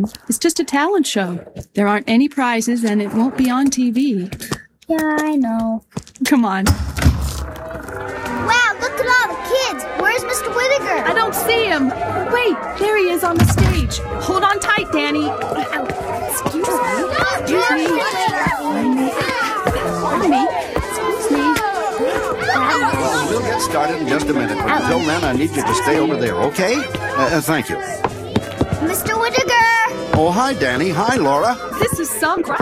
It's just a talent show. There aren't any prizes and it won't be on TV. Yeah, I know. Come on. Wow, look at all the kids. Where's Mr. Whittaker? I don't see him. Wait, there he is on the stage. Hold on tight, Danny. Excuse me. Excuse me. Pardon me. Excuse me. Well, we'll get started in just a minute. But until then, I need you to stay over there, okay? Thank you. Mr. Whittaker! Oh, hi, Danny. Hi, Laura. This is some